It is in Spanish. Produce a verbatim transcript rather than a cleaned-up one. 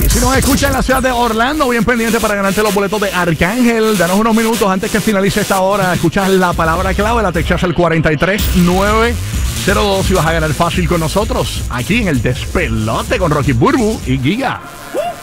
Si nos escuchas en la ciudad de Orlando, bien pendiente para ganarte los boletos de Arcángel. Danos unos minutos antes que finalice esta hora. Escuchas la palabra clave, la textas al cuatro tres nueve cero dos y vas a ganar fácil con nosotros aquí en el Despelote con Rocky Burbu y Giga.